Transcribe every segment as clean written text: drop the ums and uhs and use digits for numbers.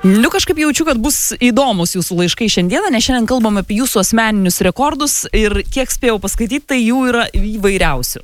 Nu, kažkaip jaučiu, kad bus įdomus jūsų laiškai šiandieną, nes šiandien kalbam apie jūsų asmeninius rekordus ir kiek spėjau paskaityti, tai jų yra įvairiausių.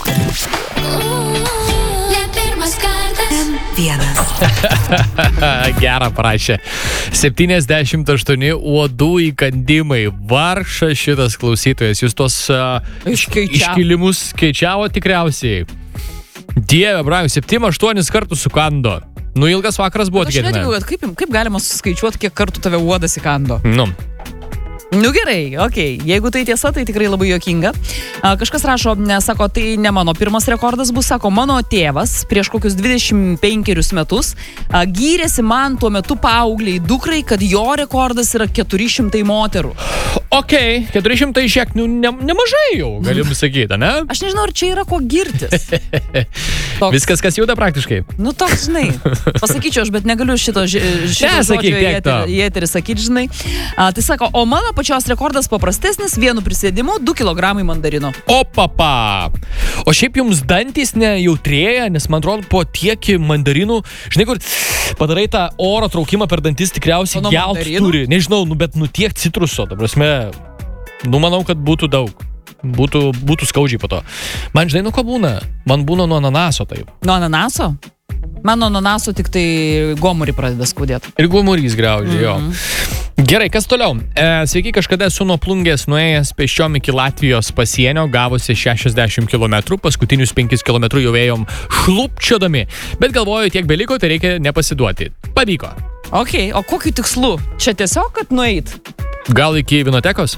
Gerą parašė. 78 uodų įkandimai. Vargšas šitas klausytojas. Jūs tos iškilimus skaičiavo tikriausiai. Dieve, brangų, 7-8 kartus sukando. Nu, ilgas vakaras buvo tikėtina. Aš netikiu, kad kaip galima suskaičiuoti, kiek kartų tave uodas įkando. Nu gerai, okei. Jeigu tai tiesa, tai tikrai labai juokinga. Kažkas rašo, sako, tai ne mano pirmas rekordas bus, sako, mano tėvas prieš kokius 25 metus gyrėsi man tuo metu paaugliai dukrai, kad jo rekordas yra 400 moterų. Okei, 400 šiek, nemažai jau, galim sakyti, ne? Aš nežinau, ar čia yra ko girtis. Viskas, kas juda praktiškai. Nu, toks, žinai. Pasakyčiau, aš bet negaliu šito žodžio į eterį sakyti, žinai. Tai sako, o mano pačios rekordas paprastesnis, vienu prisėdimu 2 kg mandarino. O papa! O šiaip jums dantys nejautrėja, nes man atrodo, po tiek mandarinų, žinai, kur padarai tą oro traukimą per dantis, tikriausiai gelt turi. Nežinau, bet tiek citruso, ta prasme, manau, kad būtų daug. Būtų skaudžiai po to. Man žinai, nuo ko būna? Man būna nuo ananaso taip. Nuo ananaso? Man nuo ananaso tik tai gomurį pradeda skaudėti. Ir gomurys graužia, jo. Gerai, kas toliau? Sveiki, kažkada esu nuo Plungės nuėjęs pėsčiom iki Latvijos pasienio, gavosi 60 km, paskutinius 5 km jau ėjom šlupčiodami, bet galvoju, tiek beliko, tai reikia nepasiduoti. Pavyko. Ok, o kokiu tikslu? Čia tiesiog, kad nueit? Gal iki vinotekos?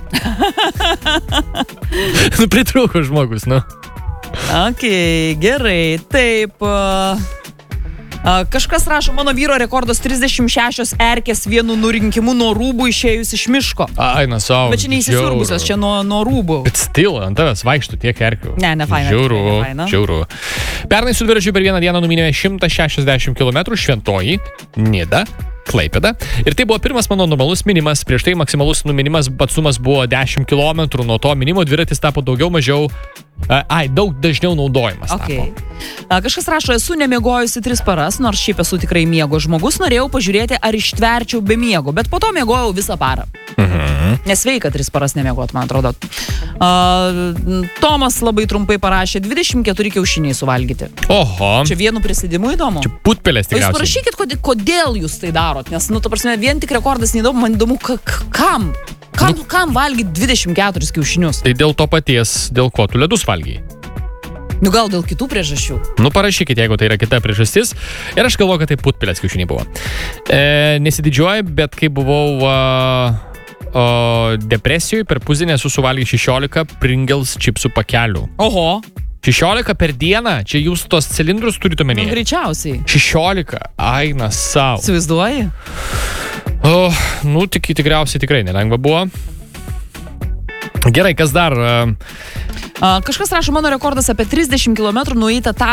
Pritrūko žmogus, Ok, gerai, taip. Kažkas rašo, mano vyro rekordas 36 erkės vienu nurinkimu nuo rūbų išėjus iš miško. Ai, na savo. Bet čia neįsisiurbusios, čia nuo rūbų. Bet still, ant tavęs vaikštų tiek erkių. Ne faina. Žiauru. Pernai su dviračiu per vieną dieną numinėjome 160 km Šventoji, Nida, Klaipėda. Ir tai buvo pirmas mano normalus minimas. Prieš tai maksimalus numinimas atstumas buvo 10 km. Nuo to minimo dviratis tapo daug dažniau naudojimas. Okay. Kažkas rašo, esu nemiegojusi 3 paras, nors šiaip esu tikrai miego žmogus. Norėjau pažiūrėti, ar ištverčiau be miego, bet po to miegojau visą parą. Nesveika 3 paras nemiegot, man atrodo. Tomas labai trumpai parašė 24 kiaušiniai suvalgyti. Oho. Čia vienu prisėdimu įdomu. Čia putpelės tikriausiai. Jūs parašykit, kodėl jūs tai darot, nes, ta prasme, vien tik rekordas neįdomu, man įdomu, kam? Kam valgyti 24 kiaušinius? Tai dėl to paties, dėl ko tu ledus valgiai? Gal dėl kitų priežasčių. Parašykit, jeigu tai yra kita priežastis. Ir aš galvoju, kad tai putpelės kiaušiniai buvo. Nesididžiuoju, bet kai buvau depresijoje, per pusdienį esu suvalgęs 16 Pringles čipsų pakelių. Oho. 16 per dieną? Čia jūs tos cilindrus turite omenyje? Greičiausiai. 16. Aina sau. Įsivaizduoji? Tikriausiai tikrai nelengva buvo. Gerai, kas dar? Kažkas rašo, mano rekordas apie 30 km nueita tą